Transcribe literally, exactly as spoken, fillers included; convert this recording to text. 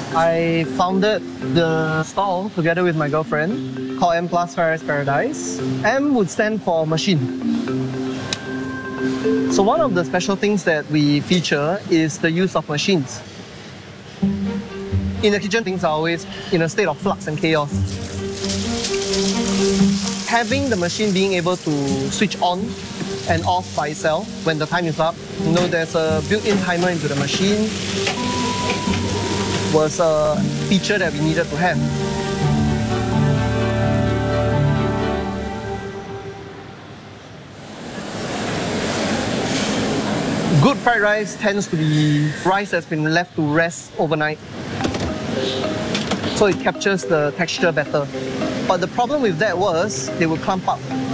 I founded the stall together with my girlfriend called M Plus Fried Rice Paradise. M would stand for machine. So one of the special things that we feature is the use of machines. In the kitchen, things are always in a state of flux and chaos. Having the machine being able to switch on and off by itself when the time is up, you know, there's a built-in timer into the machine, was a feature that we needed to have. Good fried rice tends to be rice that's been left to rest overnight, so it captures the texture better. But the problem with that was they would clump up.